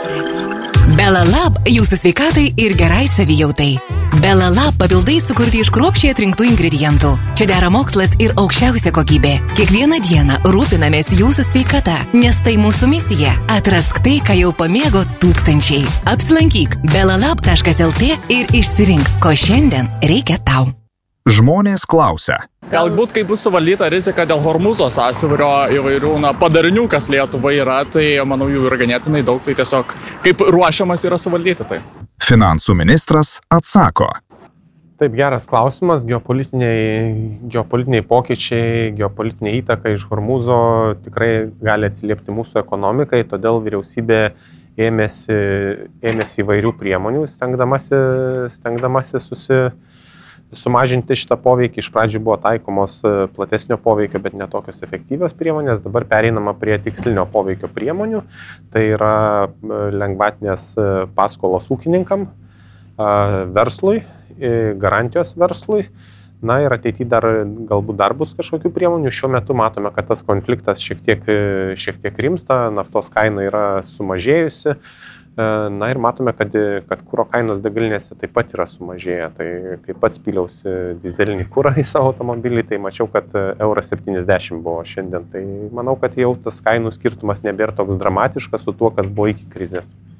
Belalab jūsų sveikatai ir gerai savijautai. Belalab papildai sukurti iš kruopščiai atrinktų ingredientų. Čia dera mokslas ir aukščiausia kokybė. Kiekvieną dieną rūpinamės jūsų sveikata, nes tai mūsų misija. Atrask tai, ką jau pamėgo tūkstančiai. Apsilankyk belalab.lt ir išsirink, ko šiandien reikia tau. Žmonės klausia. Galbūt kaip bus suvaldyta rizika dėl Hormūzo sąsiaurio įvairių padarinių, kas Lietuvai yra, tai manau jų yra ganėtinai daug, tai tiesiog kaip ruošiamas yra suvaldyti tai. Finansų ministras atsako. Taip, geras klausimas. Geopolitiniai pokyčiai, geopolitinė įtaka iš Hormūzo tikrai gali atsiliepti mūsų ekonomikai, todėl vyriausybė ėmėsi įvairių priemonių, stengdamasi sumažinti šitą poveikį. Iš pradžių buvo taikomos platesnio poveikio, bet netokios efektyvios priemonės. Dabar pereinama prie tikslinio poveikio priemonių. Tai yra lengvatinės paskolos ūkininkam, verslui, garantijos verslui. Na ir ateityje galbūt bus kažkokių priemonių. Šiuo metu matome, kad tas konfliktas šiek tiek rimsta, naftos kaina yra sumažėjusi. Na ir matome, kad kuro kainos degalinėse taip pat yra sumažėję. Tai kai pats pyliausi dizelinį kurą į savo automobilį, tai mačiau, kad €70 buvo šiandien. Tai manau, kad jau tas kainų skirtumas nebėra toks dramatiškas su tuo, kas buvo iki krizės.